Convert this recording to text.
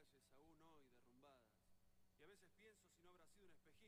calles aún hoy derrumbadas. Y a veces pienso si no habrá sido un espejismo